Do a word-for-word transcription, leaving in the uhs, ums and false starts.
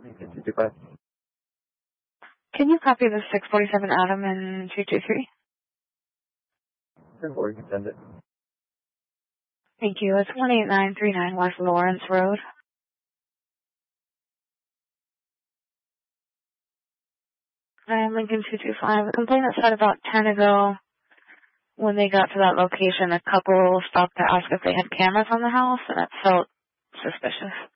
Lincoln two two five. Can you copy the six forty-seven Adam in two two three? Or you can send it. Thank you. It's one eight nine three nine West Lawrence Road. And Lincoln two two five. The complainant said about ten ago when they got to that location, a couple stopped to ask if they had cameras on the house, and it felt suspicious.